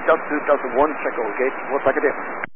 Delta 2, Delta 1, check all gates, report back at you.